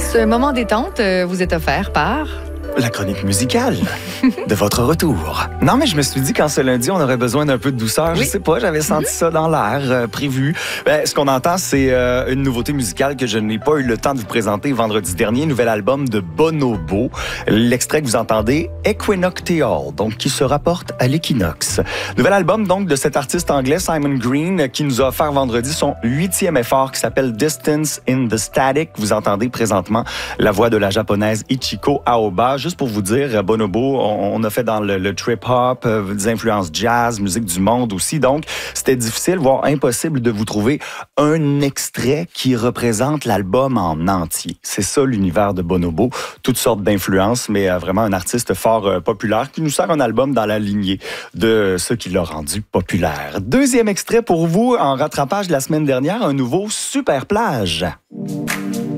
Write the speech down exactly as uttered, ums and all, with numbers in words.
Ce moment détente euh, vous est offert par... La chronique musicale de votre retour. Non, mais je me suis dit qu'en ce lundi, on aurait besoin d'un peu de douceur. Oui. Je sais pas, j'avais senti mm-hmm. ça dans l'air euh, prévu. Ben, ce qu'on entend, c'est euh, une nouveauté musicale que je n'ai pas eu le temps de vous présenter vendredi dernier. Nouvel album de Bonobo. L'extrait que vous entendez, Equinoctial, donc qui se rapporte à l'équinoxe. Nouvel album donc de cet artiste anglais, Simon Green, qui nous a offert vendredi son huitième effort qui s'appelle Distance in the Static. Vous entendez présentement la voix de la japonaise Ichiko Aoba. Juste pour vous dire, Bonobo, on a fait dans le, le trip-hop, euh, des influences jazz, musique du monde aussi. Donc, c'était difficile, voire impossible de vous trouver un extrait qui représente l'album en entier. C'est ça l'univers de Bonobo. Toutes sortes d'influences, mais euh, vraiment un artiste fort euh, populaire qui nous sert un album dans la lignée de ce qui l'a rendu populaire. Deuxième extrait pour vous, en rattrapage de la semaine dernière, un nouveau Super Plage.